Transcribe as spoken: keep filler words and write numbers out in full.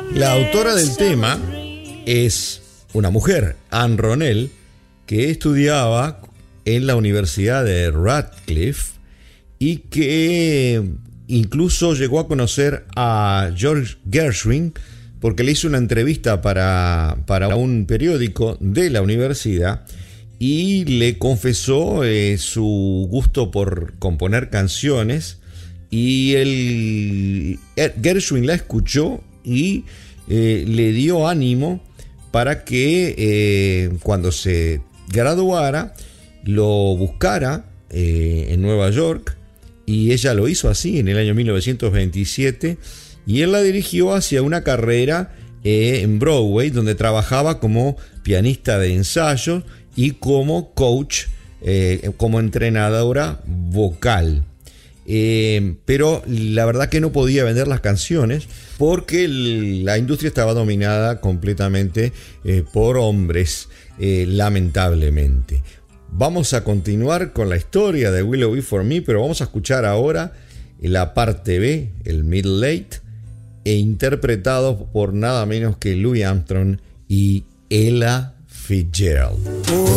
La autora del tema es una mujer, Anne Ronell, que estudiaba en la Universidad de Radcliffe y que incluso llegó a conocer a George Gershwin porque le hizo una entrevista para, para un periódico de la universidad y le confesó eh, su gusto por componer canciones, y el, Gershwin la escuchó y eh, le dio ánimo para que eh, cuando se graduara lo buscara eh, en Nueva York, y ella lo hizo así en el año mil novecientos veintisiete, y él la dirigió hacia una carrera eh, en Broadway, donde trabajaba como pianista de ensayo y como coach, eh, como entrenadora vocal. Eh, pero la verdad que no podía vender las canciones porque el, la industria estaba dominada completamente eh, por hombres, eh, lamentablemente. Vamos a continuar con la historia de Willow Be For Me, pero vamos a escuchar ahora la parte B, el Middle Late, e interpretado por nada menos que Louis Armstrong y Ella Fitzgerald.